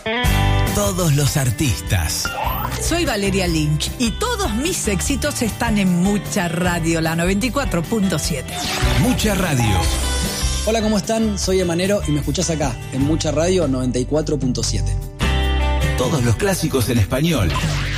Todos los artistas. Soy Valeria Lynch y todos mis éxitos están en Mucha Radio, la 94.7. Mucha Radio. Hola, ¿cómo están? Soy Emanero y me escuchás acá, en Mucha Radio 94.7. Todos los clásicos en español.